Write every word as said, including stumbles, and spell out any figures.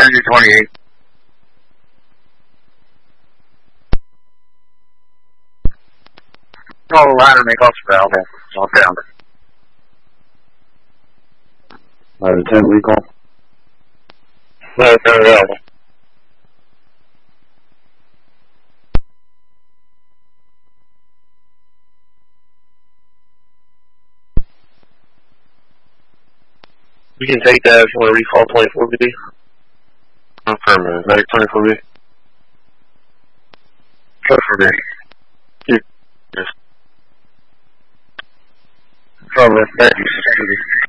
Energy twenty-eight. Roll the line and make off valve. All down. Ladder ten recall. Ladder ten available. We can take that if you want to recall twenty-four B. Affirmative. Medic twenty-four B. Affirmative. Yes. Affirmative. Thank you.